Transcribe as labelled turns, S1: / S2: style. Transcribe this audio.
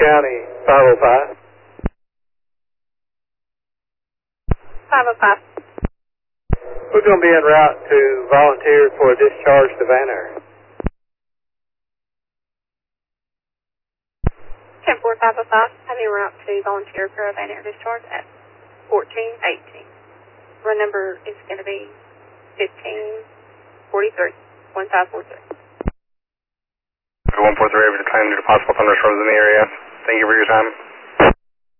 S1: County, 505.
S2: 505.
S1: We're going to be en route to volunteer for a discharge to Van Air.
S2: 10505, having en route to volunteer for a Van Air discharge at 1418. Run number is going to be 1543, 1543.
S3: 143 over to claim due to possible thunderstorms in the area. Thank you for your time.